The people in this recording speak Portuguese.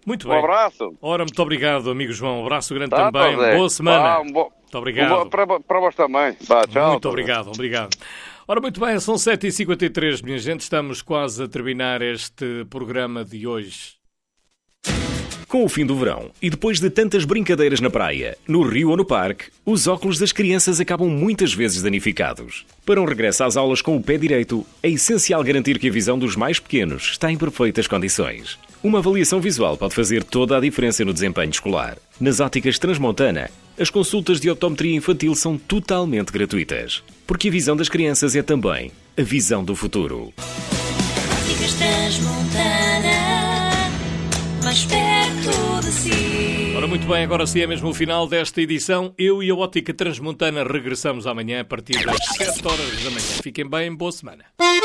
Muito Um bem. abraço. Ora, muito obrigado, amigo João. Um abraço grande Tá, também. Zé. Boa semana. Muito obrigado. Para vós também. Tchau. Muito obrigado. Ora, muito bem, são 7h53, minha gente. Estamos quase a terminar este programa de hoje. Com o fim do verão e depois de tantas brincadeiras na praia, no rio ou no parque, os óculos das crianças acabam muitas vezes danificados. Para um regresso às aulas com o pé direito, é essencial garantir que a visão dos mais pequenos está em perfeitas condições. Uma avaliação visual pode fazer toda a diferença no desempenho escolar. Nas óticas Transmontana, as consultas de optometria infantil são totalmente gratuitas. Porque a visão das crianças é também a visão do futuro. Óticas Transmontana, mais perto de si. Ora, muito bem, agora sim é mesmo o final desta edição. Eu e a Ótica Transmontana regressamos amanhã a partir das 7 horas da manhã. Fiquem bem, boa semana.